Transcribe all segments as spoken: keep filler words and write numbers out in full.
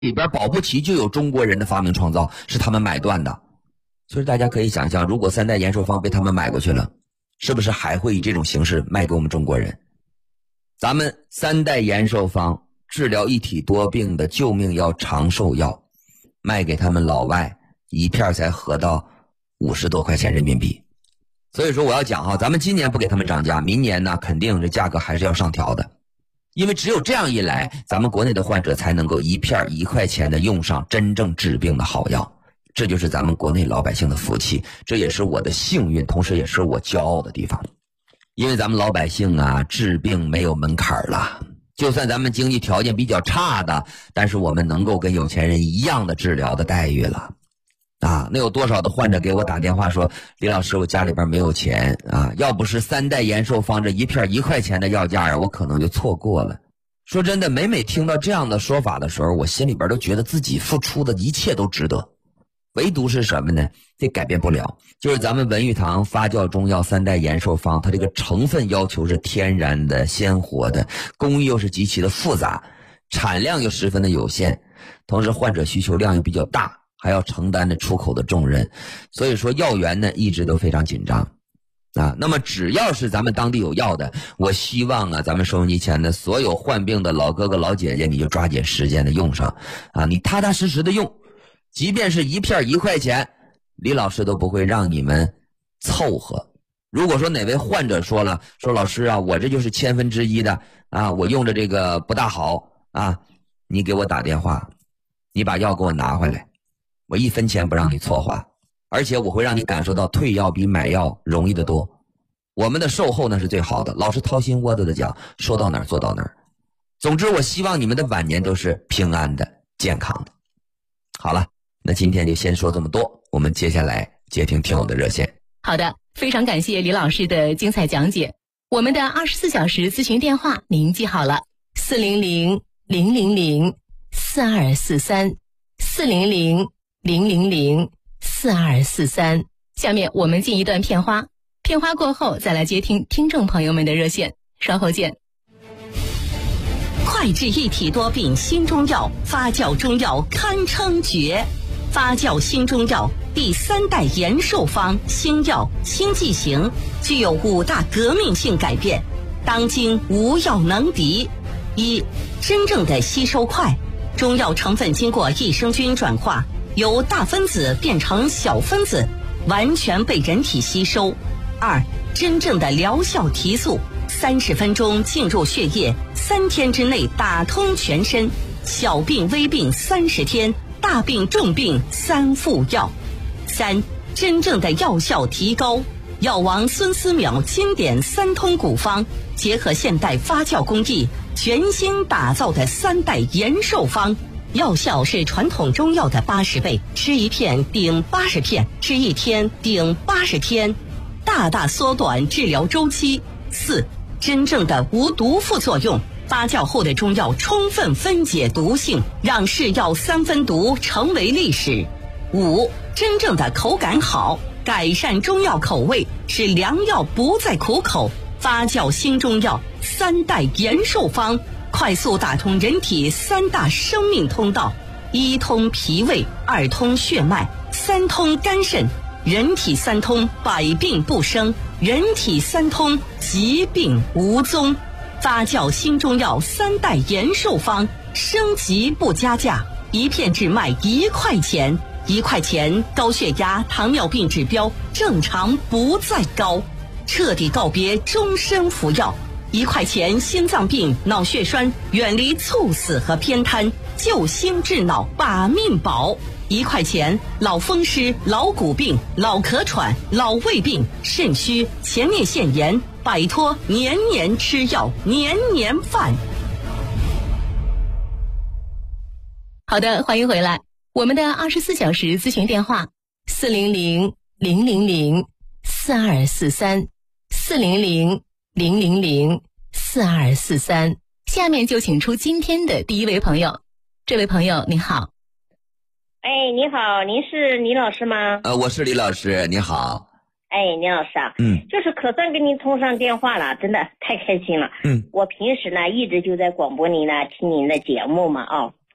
里边保不齐就有中国人的发明创造，是他们买断的。所以大家可以想象，如果三代延寿方被他们买过去了，是不是还会以这种形式卖给我们中国人？咱们三代延寿方治疗一体多病的救命药、长寿药，卖给他们老外一片才合到五十多块钱人民币。所以说我要讲哈，咱们今年不给他们涨价，明年呢肯定这价格还是要上调的。因为只有这样一来，咱们国内的患者才能够一片一块钱的用上真正治病的好药，这就是咱们国内老百姓的福气，这也是我的幸运，同时也是我骄傲的地方。因为咱们老百姓啊，治病没有门槛了，就算咱们经济条件比较差的，但是我们能够跟有钱人一样的治疗的待遇了。啊，那有多少的患者给我打电话说，李老师，我家里边没有钱啊，要不是三代延寿方这一片一块钱的药价啊，我可能就错过了。说真的，每每听到这样的说法的时候，我心里边都觉得自己付出的一切都值得。唯独是什么呢？这改变不了，就是咱们文玉堂发酵中药三代延寿方，它这个成分要求是天然的、鲜活的，工艺又是极其的复杂，产量又十分的有限，同时患者需求量又比较大，还要承担着出口的重任，所以说药源呢一直都非常紧张啊。那么只要是咱们当地有药的，我希望啊，咱们收音机前的所有患病的老哥哥老姐姐，你就抓紧时间的用上啊，你踏踏实实的用，即便是一片一块钱，李老师都不会让你们凑合。如果说哪位患者说了，说老师啊，我这就是千分之一的啊，我用着这个不大好啊，你给我打电话，你把药给我拿回来，我一分钱不让你错花，而且我会让你感受到退药比买药容易得多。我们的售后呢是最好的，老师掏心窝子的讲，说到哪儿做到哪儿。总之我希望你们的晚年都是平安的、健康的。好了，那今天就先说这么多，我们接下来接听听友的热线。 好的，非常感谢李老师的精彩讲解。我们的二十四小时咨询电话您记好了，四零零零零零四二四三，四零零零零零四二四三。下面我们进一段片花，片花过后再来接听听众朋友们的热线，稍后见。 快治一体多病新中药，发酵中药堪称绝。发酵新中药第三代延寿方新药新剂型，具有五大革命性改变，当今无药能敌。一、真正的吸收快，中药成分经过益生菌转化，由大分子变成小分子，完全被人体吸收。二、真正的疗效提速，三十分钟进入血液，三天之内打通全身，小病微病三十天，大病重病三服药。三、真正的药效提高，药王孙思邈经典三通古方，结合现代发酵工艺，全新打造的三代延寿方，药效是传统中药的八十倍，吃一片顶八十片，吃一天顶八十天，大大缩短治疗周期。四、真正的无毒副作用，发酵后的中药充分分解毒性，让是药三分毒成为历史。五、真正的口感好，改善中药口味，使良药不再苦口。发酵新中药三代延寿方，快速打通人体三大生命通道：一通脾胃，二通血脉，三通肝肾。人体三通，百病不生；人体三通，疾病无踪。发酵新中药三代延寿方，升级不加价，一片只卖一块钱。一块钱，高血压、糖尿病指标正常不再高，彻底告别终身服药。一块钱，心脏病、脑血栓远离猝死和偏瘫，救心治脑把命保。一块钱，老风湿、老骨病、老咳喘、老胃病、肾虚、前列腺炎，摆脱年年吃药、年年饭。 好的，欢迎回来。我们的二十四小时咨询电话：四零零零零零四二四三，四零零零零零四二四三。下面就请出今天的第一位朋友。这位朋友您好。 哎，你好，您是李老师吗？ 呃，我是李老师，你好。 哎，李老师啊， 嗯， 就是可算跟您通上电话了，真的太开心了。 嗯， 我平时呢一直就在广播里呢听您的节目嘛，哦，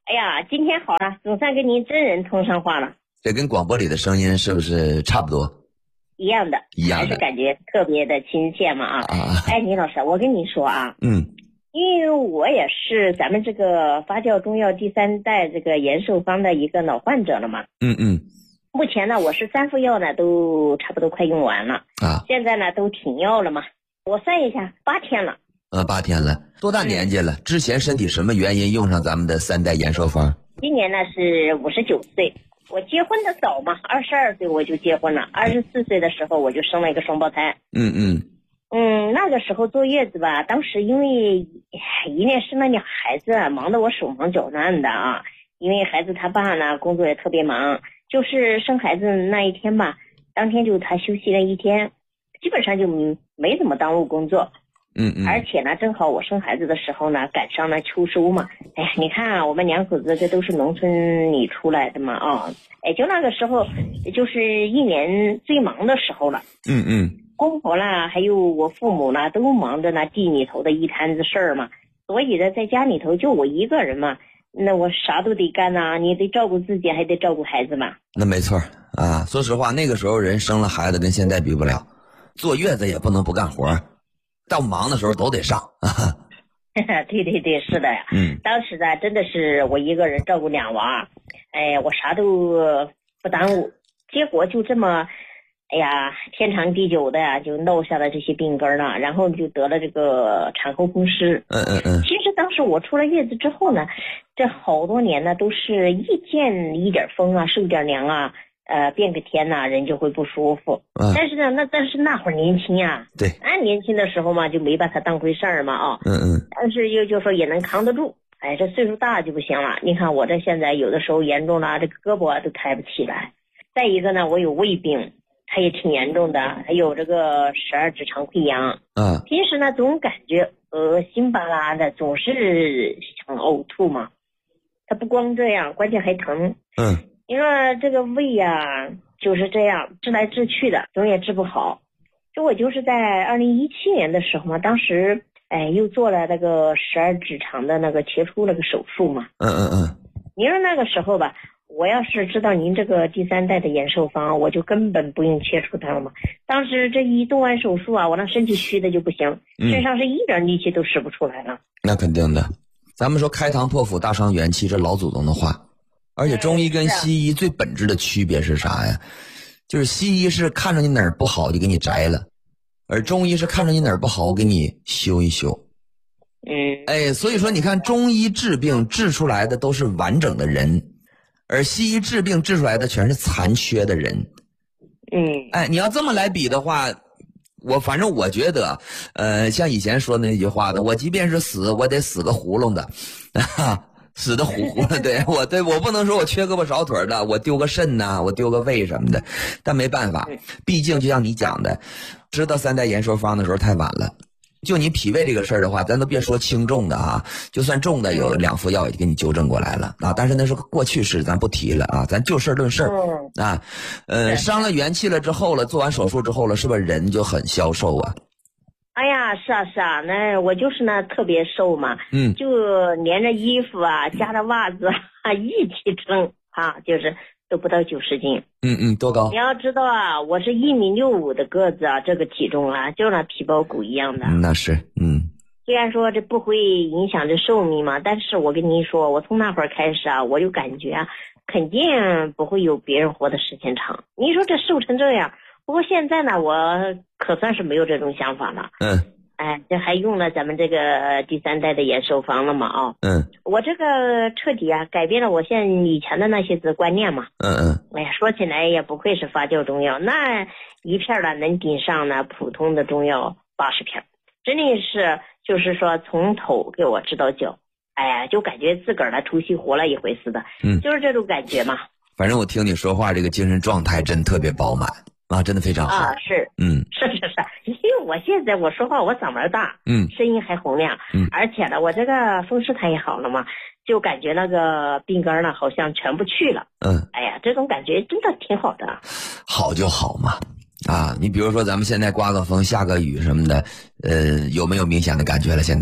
哎呀，今天好了，总算跟您真人通上话了。 这跟广播里的声音是不是差不多？ 一样的， 一样的， 还是感觉特别的亲切嘛啊！ 啊哎，倪老师，我跟你说啊， 嗯， 因为我也是咱们这个发酵中药第三代这个延寿方的一个老患者了嘛。 嗯嗯。 目前呢，我是三副药呢都差不多快用完了啊， 现在呢都停药了嘛。我算一下，八天了。 呃，八天了，多大年纪了？嗯、之前身体什么原因用上咱们的三代延寿方？ 今年呢是五十九岁，我结婚的早嘛，二十二岁我就结婚了，二十四岁的时候我就生了一个双胞胎。 嗯嗯嗯，那个时候坐月子吧，当时因为一面生了俩孩子，忙得我手忙脚乱的啊。因为孩子他爸呢工作也特别忙，就是生孩子那一天吧，当天就他休息了一天，基本上就没怎么耽误工作。 嗯嗯， 而且呢，正好我生孩子的时候呢，赶上了秋收嘛。哎呀，你看啊，我们两口子这都是农村里出来的嘛啊，哎，就那个时候，就是一年最忙的时候了。 嗯嗯， 公婆啦，还有我父母啦，都忙着那地里头的一摊子事儿嘛。所以呢，在家里头就我一个人嘛，那我啥都得干呐、啊，你得照顾自己，还得照顾孩子嘛。 那没错啊，说实话，那个时候人生了孩子跟现在比不了，坐月子也不能不干活。到忙的时候都得上啊！ 对对对，是的呀。 嗯， 当时呢，真的是我一个人照顾俩娃，哎，我啥都不耽误。结果就这么，哎呀，天长地久的呀，就落下了这些病根了，然后就得了这个产后风湿。 嗯嗯嗯。 其实当时我出了月子之后呢，这好多年呢，都是一见一点风啊，受点凉啊。呃，变个天呐、啊，人就会不舒服。 嗯、 但是呢，那但是那会儿年轻呀， 对， 俺年轻的时候嘛，就没把它当回事儿嘛啊。 嗯嗯。 但是又就说也能扛得住，哎，这岁数大就不行了。你看我这现在有的时候严重了，这个胳膊啊都抬不起来。再一个呢，我有胃病，它也挺严重的，还有这个十二指肠溃疡。 嗯。 平时呢总感觉恶心巴拉的，总是想呕吐嘛。它不光这样，关键还疼。 嗯。 你说这个胃呀、啊，就是这样治来治去的，总也治不好。就我就是在二零一七年的时候嘛，当时哎又做了那个十二指肠的那个切除那个手术嘛。 嗯嗯嗯。 你说那个时候吧，我要是知道您这个第三代的延寿方，我就根本不用切除它了嘛。当时这一动完手术啊，我那身体虚的就不行， 嗯、 身上是一点力气都使不出来了。 那肯定的，咱们说开膛破腹大伤元气，这老祖宗的话。而且中医跟西医最本质的区别是啥呀？就是西医是看着你哪儿不好就给你摘了，而中医是看着你哪儿不好我给你修一修。 嗯， 哎，所以说你看中医治病治出来的都是完整的人，而西医治病治出来的全是残缺的人。 嗯， 哎，你要这么来比的话，我反正我觉得，呃，像以前说的那句话的，我即便是死，我得死个囫囵的，啊。死的糊糊的，对我对我不能说我缺胳膊少腿的，我丢个肾呐、啊，我丢个胃什么的，但没办法，毕竟就像你讲的，知道三代延寿方的时候太晚了。就你脾胃这个事儿的话，咱都别说轻重的啊，就算重的有两副药也给你纠正过来了啊。但是那是过去式，咱不提了啊，咱就事论事儿啊。呃，伤了元气了之后了，做完手术之后了，是不是人就很消瘦啊？ 哎呀，是啊是啊，那我就是那特别瘦嘛， 嗯， 就连着衣服啊，加着袜子啊，一起称啊，就是都不到九十斤。 嗯嗯，多高？ 你要知道啊，我是一米六五的个子啊，这个体重啊，就那皮包骨一样的。 嗯、那是，嗯。 虽然说这不会影响这寿命嘛，但是我跟您说，我从那会儿开始啊，我就感觉啊，肯定不会有别人活的时间长。你说这瘦成这样。不过现在呢，我可算是没有这种想法了。 嗯， 哎，这还用了咱们这个第三代的延寿方了嘛？啊、哦， 嗯， 我这个彻底啊改变了我现以前的那些子观念嘛。 嗯嗯， 哎呀，说起来也不愧是发酵中药，那一片呢能顶上呢普通的中药八十片，真的是就是说从头给我治到脚，哎呀，就感觉自个儿呢除夕活了一回似的。 嗯， 就是这种感觉嘛。 反正我听你说话，这个精神状态真特别饱满。啊，真的非常好啊！是， 嗯， 是是是，因为我现在我说话我嗓门大， 嗯， 声音还洪亮， 嗯， 而且呢，我这个风湿它也好了嘛，就感觉那个病根呢好像全部去了， 嗯， 哎呀，这种感觉真的挺好的。 好就好嘛，啊，你比如说咱们现在刮个风下个雨什么的，呃，有没有明显的感觉了？现在？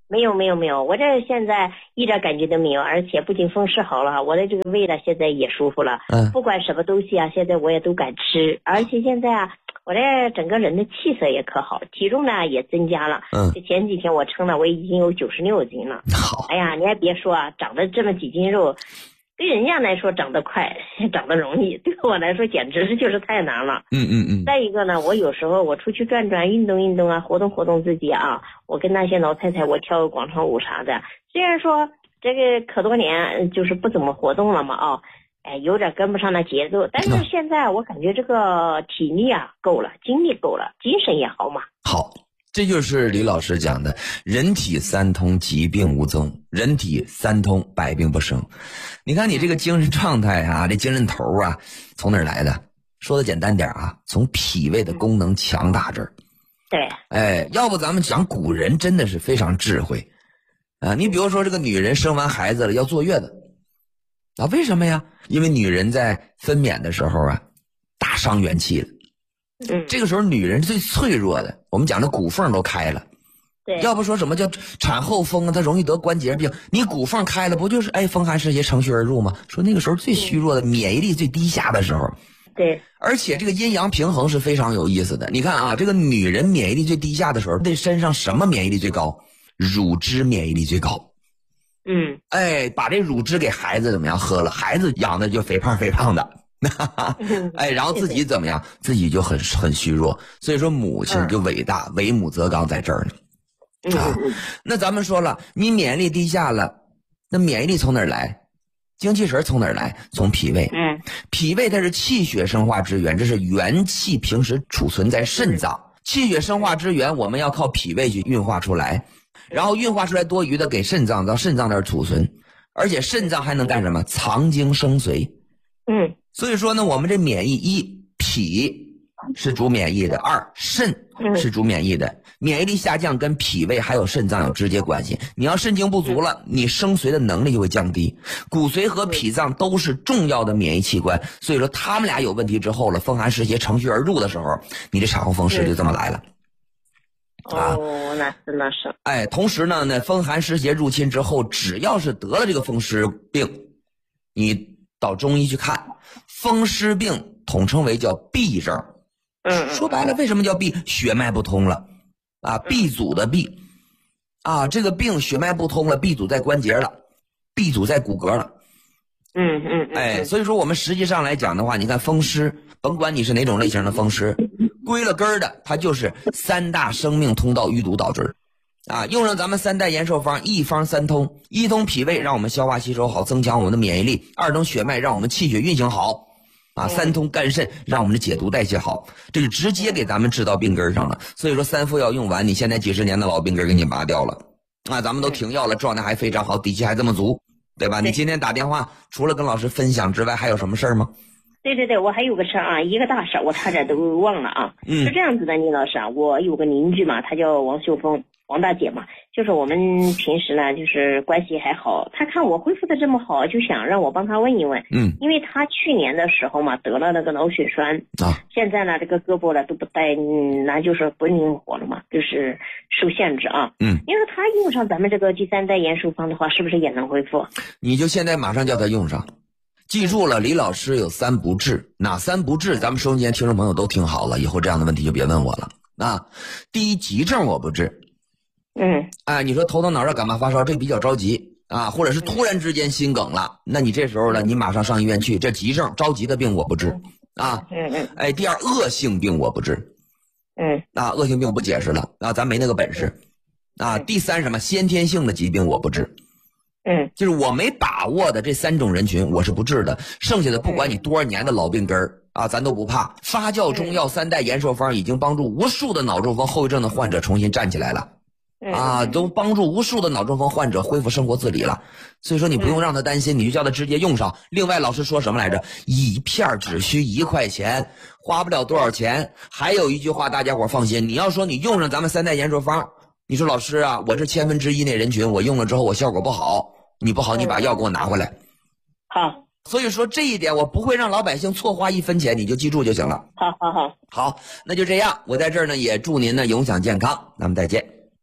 没有没有没有，我这现在一点感觉都没有，而且不仅风湿好了，我的这个胃呢现在也舒服了。 嗯， 不管什么东西啊，现在我也都敢吃，而且现在啊，我这整个人的气色也可好，体重呢也增加了。 嗯， 这前几天我称了，我已经有九十六斤了。 好， 哎呀，你还别说啊，长了这么几斤肉，对人家来说长得快，长得容易，对我来说简直是就是太难了。 嗯嗯嗯。 再一个呢，我有时候我出去转转，运动运动啊，活动活动自己啊，我跟那些老太太我跳个广场舞啥的，虽然说这个可多年就是不怎么活动了嘛啊，哎，有点跟不上那节奏，但是现在我感觉这个体力啊够了，精力够了，精神也好嘛。 好。这就是李老师讲的人体三通，疾病无踪，人体三通，百病不生。你看你这个精神状态啊，这精神头啊，从哪儿来的？说的简单点啊，从脾胃的功能强大这儿。 对， 哎，要不咱们讲古人真的是非常智慧啊。你比如说这个女人生完孩子了要坐月子啊，为什么呀？因为女人在分娩的时候啊，大伤元气了。 嗯， 这个时候女人是最脆弱的，我们讲的骨缝都开了。 对， 要不说什么叫产后风啊，她容易得关节病，你骨缝开了不就是哎风寒湿邪乘虚而入吗？说那个时候最虚弱的，免疫力最低下的时候。 对， 而且这个阴阳平衡是非常有意思的。你看啊，这个女人免疫力最低下的时候，这身上什么免疫力最高？乳汁免疫力最高。 嗯， 哎，把这乳汁给孩子怎么样喝了，孩子养的就肥胖肥胖的。哎，然后自己怎么样？自己就很很虚弱，所以说母亲就伟大，为母则刚在这儿呢。啊，那咱们说了，你免疫力低下了，那免疫力从哪儿来？精气神从哪儿来？从脾胃。 嗯， 脾胃它是气血生化之源，这是元气平时储存在肾脏，气血生化之源我们要靠脾胃去运化出来，然后运化出来多余的给肾脏，到肾脏那儿储存，而且肾脏还能干什么？藏精生髓。 嗯。 所以说呢，我们这免疫一脾是主免疫的，二肾是主免疫的。免疫力下降跟脾胃还有肾脏有直接关系。你要肾精不足了，你生髓的能力就会降低。骨髓和脾脏都是重要的免疫器官，所以说他们俩有问题之后了，风寒湿邪乘虚而入的时候，你这产后风湿就这么来了。 啊、哦，那是那是。 哎，同时呢，那风寒湿邪入侵之后，只要是得了这个风湿病，你到中医去看。风湿病统称为叫痹症， 嗯， 说白了为什么叫痹？血脉不通了啊，闭阻的闭啊，这个病血脉不通了，闭阻在关节了，闭阻在骨骼了。 嗯嗯， 哎，所以说我们实际上来讲的话，你看风湿，甭管你是哪种类型的风湿，归了根儿的，它就是三大生命通道淤堵导致。啊，用上咱们三代延寿方，一方三通，一通脾胃让我们消化吸收好，增强我们的免疫力；二通血脉让我们气血运行好，啊，三通肝肾让我们的解毒代谢好，这就直接给咱们治到病根上了。所以说三副药用完，你现在几十年的老病根给你拔掉了，啊，咱们都停药了，状态还非常好，底气还这么足，对吧？你今天打电话除了跟老师分享之外，还有什么事儿吗？ 对对对，我还有个事儿啊，一个大事儿，我差点都忘了啊。 嗯， 是这样子的，倪老师啊，我有个邻居嘛，她叫王秀峰，王大姐嘛，就是我们平时呢，就是关系还好。她看我恢复的这么好，就想让我帮她问一问。 嗯， 因为她去年的时候嘛，得了那个脑血栓啊， 现在呢，这个胳膊呢都不带，嗯，那就是不灵活了嘛，就是受限制啊。 嗯， 因为她用上咱们这个第三代延寿方的话，是不是也能恢复？ 你就现在马上叫她用上。记住了，李老师有三不治，哪三不治？咱们收音机听众朋友都听好了，以后这样的问题就别问我了啊。第一，急症我不治。 嗯， 哎，你说头疼脑热感冒发烧，这比较着急啊，或者是突然之间心梗了，那你这时候呢，你马上上医院去，这急症着急的病我不治啊。 嗯嗯。 哎，第二，恶性病我不治。 嗯。 啊，恶性病不解释了啊，咱没那个本事啊。第三，什么先天性的疾病我不治。 嗯， 就是我没把握的这三种人群我是不治的，剩下的不管你多少年的老病根儿啊，咱都不怕。发酵中药三代延寿方已经帮助无数的脑中风后遗症的患者重新站起来了，啊，都帮助无数的脑中风患者恢复生活自理了。所以说你不用让他担心，你就叫他直接用上。另外老师说什么来着？一片只需一块钱，花不了多少钱。还有一句话大家伙放心，你要说你用上咱们三代延寿方，你说老师啊，我是千分之一那人群，我用了之后我效果不好，你不好你把药给我拿回来。 好， 所以说这一点我不会让老百姓错花一分钱，你就记住就行了。 好好好， 好，那就这样，我在这儿呢也祝您呢永享健康，咱们再见。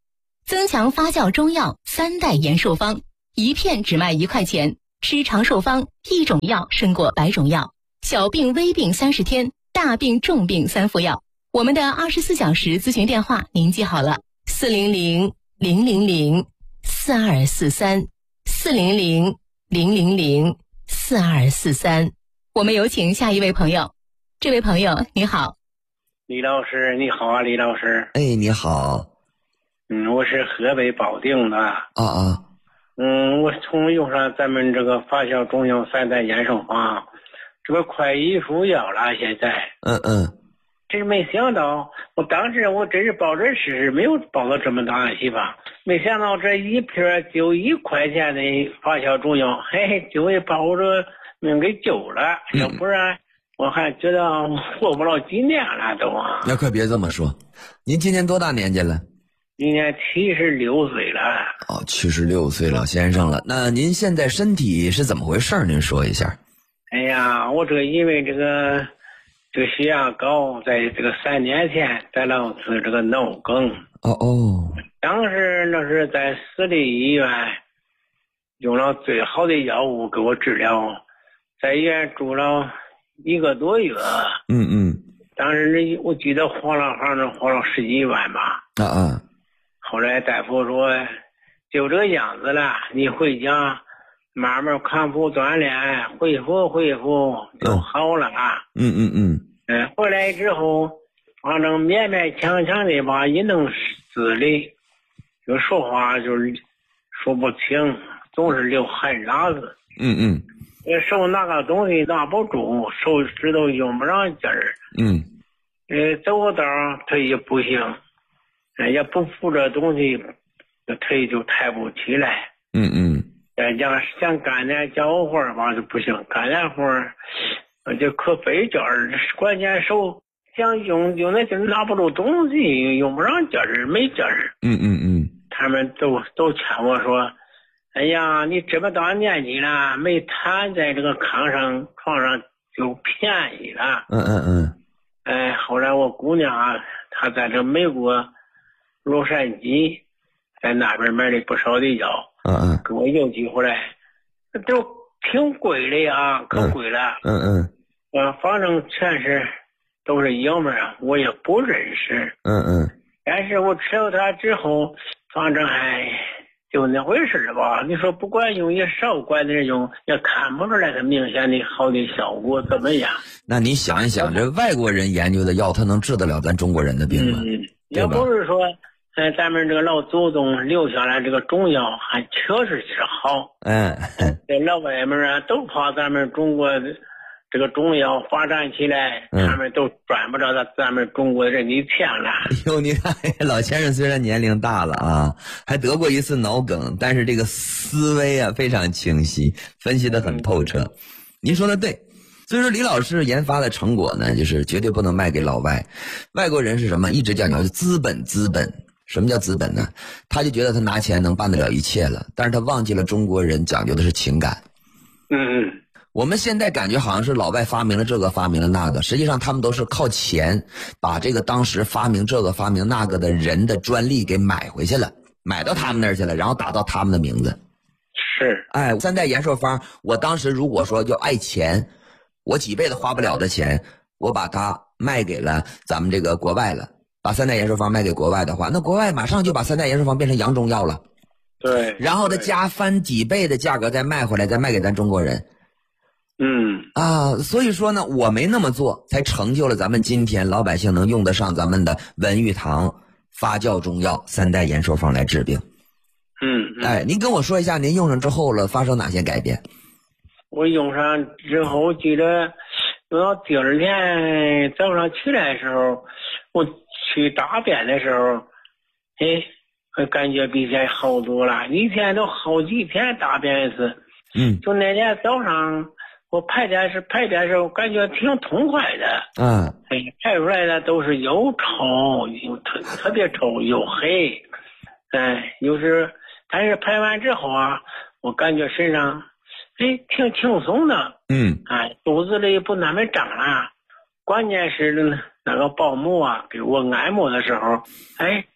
增强发酵中药三代延寿方，一片只卖一块钱，吃长寿方，一种药胜过百种药。小病微病三十天，大病重病三副药。我们的二十四小时咨询电话您记好了，四零零零零零四二四三，四零零零零零四二四三。我们有请下一位朋友。这位朋友你好。 李老师你好啊，李老师。 哎，你好。 嗯，我是河北保定的。 啊啊。 嗯，我从用上咱们这个发酵中药三代延寿方，这个快一副药了，现在。 嗯嗯。 真没想到，我当时我真是抱着试试，没有抱到这么大的希望。没想到这一片就一块钱的发酵中药，嘿嘿，就给把我这命给救了。嗯、要不然我还觉得活不了几年了都啊。 那可别这么说，您今年多大年纪了？ 今年七十六岁了。 哦，七十六岁老先生了。那您现在身体是怎么回事？您说一下。 哎呀，我这个因为这个。这个血压高，在这个三年前得了次这个脑梗。 哦哦。 当时那是在私立医院用了最好的药物给我治疗，在医院住了一个多月。 嗯嗯。 当时我记得花了好像花了十几万吧。 啊啊。 后来大夫说就这个样子了，你回家慢慢康复锻炼，恢复恢复就好了啊。 嗯嗯嗯。 嗯，回来之后，反正勉勉强强的吧，也能自理，就说话就是说不清，总是流汗喇子。 嗯嗯。 手拿个东西拿不住，手指头用不上劲儿。 嗯。 呃，走个道腿也不行，也不扶着东西，腿就抬不起来。 嗯嗯。 再讲想干点家务活吧就不行，干点活就可费劲儿，关键手想用用那劲儿拿不住东西，用不上劲儿，没劲儿。 嗯嗯嗯。 他们都都劝我说：“哎呀，你这么大年纪了，没瘫在这个炕上床上就便宜了。” 嗯嗯嗯。 哎，后来我姑娘啊，她在这美国洛杉矶，在那边买了不少的药。 嗯嗯。 给我邮寄回来，都挺贵的啊，可贵了。 嗯嗯。 我反正全是都是药名，我也不认识。 嗯嗯。 但是我吃了它之后，反正还就那回事吧。你说不管用也少管点用，也看不出来它明显的好的效果怎么样。 那你想一想，这外国人研究的药，它能治得了咱中国人的病吗？ 嗯，也不是说。呃，咱们这个老祖宗留下来这个中药还确实是好。 嗯， 这老外们啊，都怕咱们中国这个中药发展起来，嗯、他们都赚不着咱咱们中国人的钱了。 哎呦，你看老先生虽然年龄大了啊，还得过一次脑梗，但是这个思维啊非常清晰，分析得很透彻。嗯、您说的对。所以说李老师研发的成果呢，就是绝对不能卖给老外。外国人是什么？一直讲究资本，资本。什么叫资本呢？他就觉得他拿钱能办得了一切了，但是他忘记了中国人讲究的是情感。 嗯， 我们现在感觉好像是老外发明了这个发明了那个，实际上他们都是靠钱把这个当时发明这个发明那个的人的专利给买回去了，买到他们那儿去了，然后打到他们的名字。 是， 哎，三代延寿方，我当时如果说就爱钱，我几辈子花不了的钱，我把它卖给了咱们这个国外了。把三代延寿方卖给国外的话，那国外马上就把三代延寿方变成洋中药了。 对， 然后再加翻几倍的价格再卖回来，再卖给咱中国人。 嗯啊，所以说呢，我没那么做，才成就了咱们今天老百姓能用得上咱们的文玉堂发酵中药三代延寿方来治病。 嗯，嗯哎，您跟我说一下，您用上之后了发生哪些改变？ 我用上之后，记得用到第二天早上起来的时候，我去大便的时候，哎，我感觉比以前好多了。一天都好几天大便一次。 嗯， 就那天早上我排便时排便的时候，感觉挺痛快的。 嗯， 哎，排出来的都是又臭又特特别臭又黑。哎，有时但是排完之后啊，我感觉身上哎挺轻松的。 嗯， 哎，肚子里不那么胀了。关键是那个保姆啊给我按摩的时候，哎，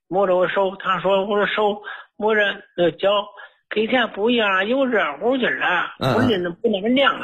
摸着我手，他说我的手摸着那脚跟以前不一样，有热乎劲儿了，不是不那么凉了。